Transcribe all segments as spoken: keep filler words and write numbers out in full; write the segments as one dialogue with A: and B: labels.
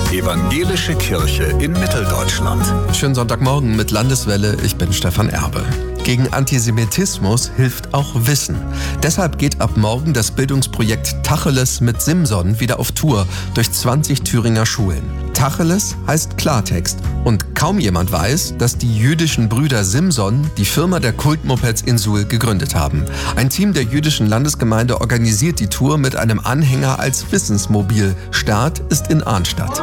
A: Evangelische Kirche in Mitteldeutschland.
B: Schönen Sonntagmorgen mit Landeswelle, ich bin Stefan Erbe. Gegen Antisemitismus hilft auch Wissen. Deshalb geht ab morgen das Bildungsprojekt Tacheles mit Simson wieder auf Tour durch zwanzig Thüringer Schulen. Tacheles heißt Klartext und kaum jemand weiß, dass die jüdischen Brüder Simson die Firma der Kultmopeds in Suhl gegründet haben. Ein Team der jüdischen Landesgemeinde organisiert die Tour mit einem Anhänger als Wissensmobil. Start ist in Arnstadt.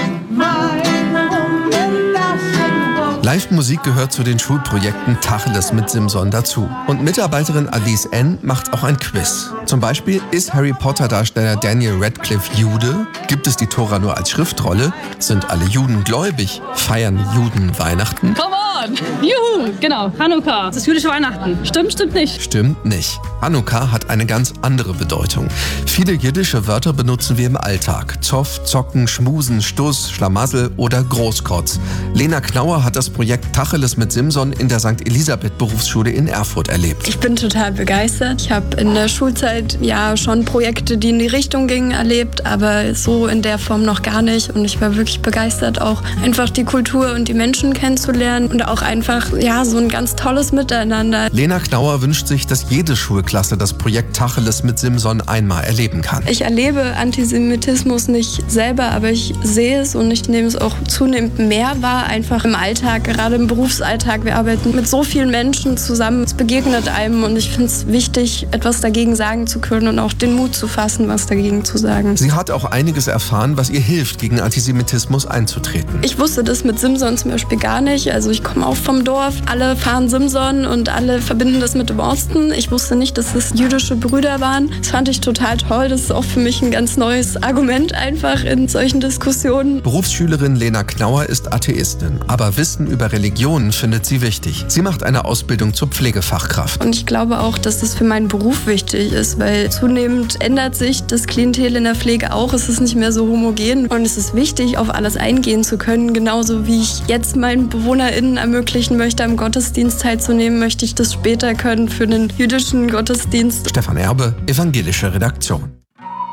B: Live-Musik gehört zu den Schulprojekten Tacheles mit Simson dazu. Und Mitarbeiterin Alice N. macht auch ein Quiz. Zum Beispiel, ist Harry Potter-Darsteller Daniel Radcliffe Jude? Gibt es die Tora nur als Schriftrolle? Sind alle Juden gläubig? Feiern Juden Weihnachten?
C: Come on! Juhu! Genau, Hanukkah. Das ist jüdische Weihnachten. Stimmt, stimmt nicht.
B: Stimmt nicht. Hanukkah hat eine ganz andere Bedeutung. Viele jiddische Wörter benutzen wir im Alltag. Zoff, Zocken, Schmusen, Stuss, Schlamassel oder Großkotz. Lena Knauer hat das Projekt Tacheles mit Simson in der Sankt Elisabeth Berufsschule in Erfurt erlebt.
D: Ich bin total begeistert. Ich habe in der Schulzeit ja schon Projekte, die in die Richtung gingen, erlebt, aber so in der Form noch gar nicht. Und ich war wirklich begeistert, auch einfach die Kultur und die Menschen kennenzulernen und auch einfach ja so ein ganz tolles Miteinander.
B: Lena Knauer wünscht sich, dass jede Schulklasse das Projekt Tacheles mit Simson einmal erleben kann.
D: Ich erlebe Antisemitismus nicht selber, aber ich sehe es und ich nehme es auch zunehmend mehr wahr, einfach im Alltag, gerade im Berufsalltag. Wir arbeiten mit so vielen Menschen zusammen, es begegnet einem und ich finde es wichtig, etwas dagegen sagen zu können und auch den Mut zu fassen, was dagegen zu sagen.
B: Sie hat auch einiges erfahren, was ihr hilft, gegen Antisemitismus einzutreten.
D: Ich wusste das mit Simson zum Beispiel gar nicht. Also ich komme auch vom Dorf, alle fahren Simson und alle verbinden das mit dem Osten. Ich wusste nicht, dass es jüdische Brüder waren. Das fand ich total toll. Das ist auch für mich ein ganz neues Argument einfach in solchen Diskussionen.
B: Berufsschülerin Lena Knauer ist Atheistin, aber Wissen über Religionen findet sie wichtig. Sie macht eine Ausbildung zur Pflegefachkraft.
D: Und ich glaube auch, dass das für meinen Beruf wichtig ist, weil zunehmend ändert sich das Klientel in der Pflege auch. Es ist nicht mehr so homogen und es ist wichtig, auf alles eingehen zu können. Genauso wie ich jetzt meinen BewohnerInnen ermöglichen möchte, am Gottesdienst teilzunehmen, möchte ich das später können für den jüdischen Gottesdienst.
B: Stefan Erbe, Evangelische Redaktion.